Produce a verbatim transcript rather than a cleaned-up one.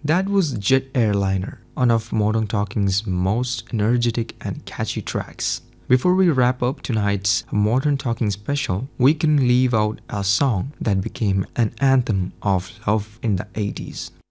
That was Jet Airliner, one of Modern Talking's most energetic and catchy tracks. Before we wrap up tonight's Modern Talking special, we can leave out a song that became an anthem of love in the eighties.